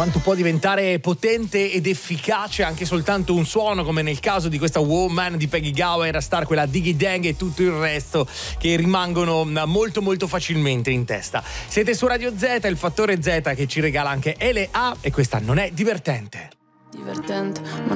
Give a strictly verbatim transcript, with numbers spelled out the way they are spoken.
quanto può diventare potente ed efficace anche soltanto un suono, come nel caso di questa Woman di Peggy Gou, Era Star, quella Diggy Dang e tutto il resto che rimangono molto molto facilmente in testa. Siete su Radio Z, il fattore Z che ci regala anche L A, e questa non è divertente. Divertente, ma